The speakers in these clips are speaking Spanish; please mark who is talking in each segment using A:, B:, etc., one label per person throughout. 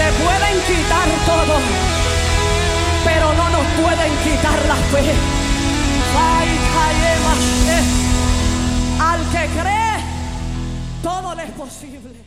A: pueden quitar todo, pero no nos pueden quitar la fe. Al que cree, todo le es posible.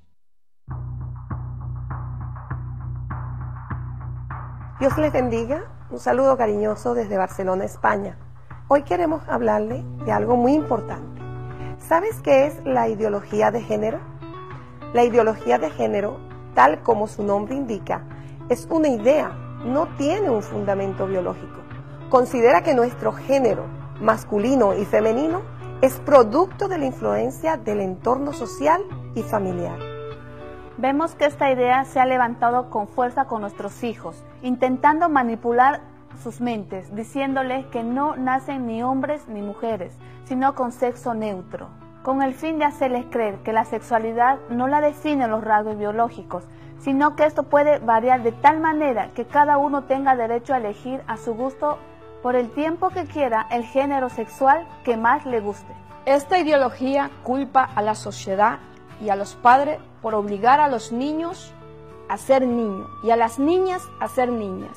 B: Dios les bendiga. Un saludo cariñoso desde Barcelona, España. Hoy queremos hablarle de algo muy importante. ¿Sabes qué es la ideología de género? La ideología de género, tal como su nombre indica, es una idea, no tiene un fundamento biológico. Considera que nuestro género, masculino y femenino, es producto de la influencia del entorno social y familiar.
C: Vemos que esta idea se ha levantado con fuerza con nuestros hijos, intentando manipular sus mentes, diciéndoles que no nacen ni hombres ni mujeres, sino con sexo neutro, con el fin de hacerles creer que la sexualidad no la definen los rasgos biológicos, sino que esto puede variar de tal manera que cada uno tenga derecho a elegir a su gusto por el tiempo que quiera el género sexual que más le guste.
D: Esta ideología culpa a la sociedad y a los padres por obligar a los niños a ser niños y a las niñas a ser niñas.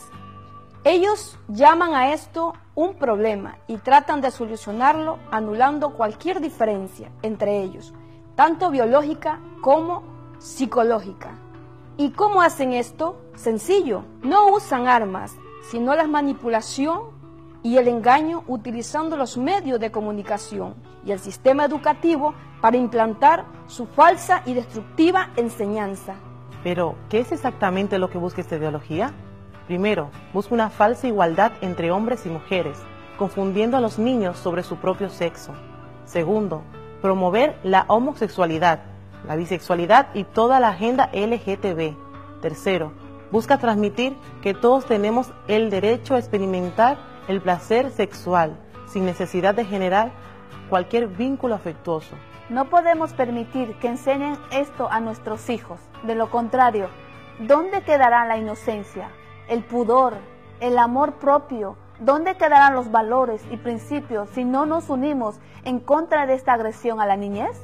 D: Ellos llaman a esto un problema y tratan de solucionarlo anulando cualquier diferencia entre ellos, tanto biológica como psicológica. ¿Y cómo hacen esto? Sencillo, no usan armas, sino la manipulación y el engaño utilizando los medios de comunicación y el sistema educativo para implantar su falsa y destructiva enseñanza.
E: Pero, ¿qué es exactamente lo que busca esta ideología? Primero, busca una falsa igualdad entre hombres y mujeres, confundiendo a los niños sobre su propio sexo. Segundo, promover la homosexualidad, la bisexualidad y toda la agenda LGTB. Tercero, busca transmitir que todos tenemos el derecho a experimentar el placer sexual, sin necesidad de generar cualquier vínculo afectuoso.
C: No podemos permitir que enseñen esto a nuestros hijos. De lo contrario, ¿dónde quedará la inocencia, el pudor, el amor propio? ¿Dónde quedarán los valores y principios si no nos unimos en contra de esta agresión a la niñez?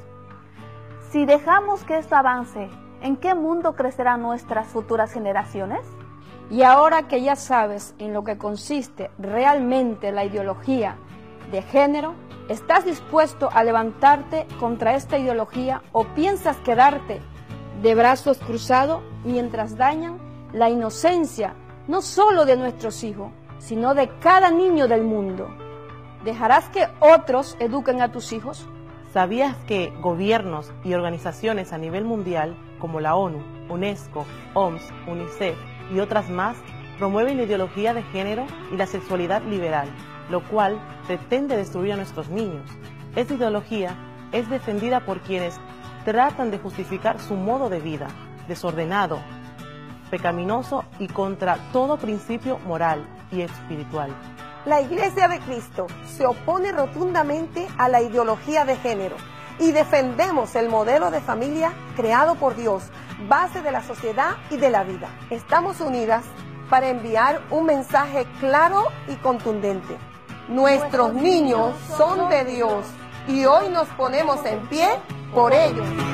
C: Si dejamos que esto avance, ¿en qué mundo crecerán nuestras futuras generaciones?
D: Y ahora que ya sabes en lo que consiste realmente la ideología de género, ¿estás dispuesto a levantarte contra esta ideología o piensas quedarte de brazos cruzados mientras dañan la inocencia no solo de nuestros hijos, sino de cada niño del mundo? ¿Dejarás que otros eduquen a tus hijos?
E: ¿Sabías que gobiernos y organizaciones a nivel mundial como la ONU, UNESCO, OMS, UNICEF y otras más promueven la ideología de género y la sexualidad liberal, lo cual pretende destruir a nuestros niños? Esta ideología es defendida por quienes tratan de justificar su modo de vida, desordenado, pecaminoso y contra todo principio moral y espiritual.
B: La Iglesia de Cristo se opone rotundamente a la ideología de género y defendemos el modelo de familia creado por Dios, base de la sociedad y de la vida. Estamos unidas para enviar un mensaje claro y contundente. Nuestros niños son de Dios y hoy nos ponemos en pie por ellos.